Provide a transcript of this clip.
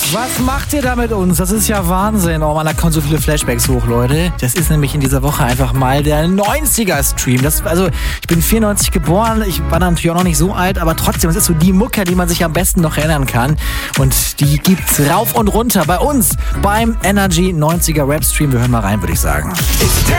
Was macht ihr da mit uns? Das ist ja Wahnsinn. Oh man, da kommen so viele Flashbacks hoch, Leute. Das ist nämlich in dieser Woche einfach mal der 90er-Stream. Ich bin 94 geboren, ich war da natürlich auch noch nicht so alt, aber trotzdem, es ist so die Mucke, die man sich am besten noch erinnern kann. Und die gibt's rauf und runter bei uns beim Energy 90er Rap Stream. Wir hören mal rein, würde ich sagen.